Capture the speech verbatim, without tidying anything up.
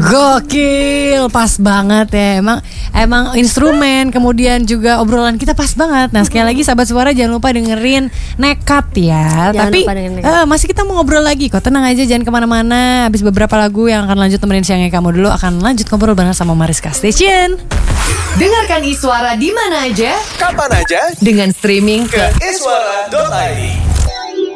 Gokil, pas banget ya. Emang emang instrumen, kemudian juga obrolan kita pas banget. Nah sekali lagi sahabat suara jangan lupa dengerin Nekat ya. Jangan Tapi lupa dengerin Nekat. eh, masih kita mau ngobrol lagi kok. Tenang aja, jangan kemana-mana. Habis beberapa lagu yang akan lanjut temenin siangnya kamu dulu, akan lanjut ngobrol bareng sama Mariska Station. Dengarkan Iswara di mana aja, kapan aja dengan streaming ke iswara dot i d.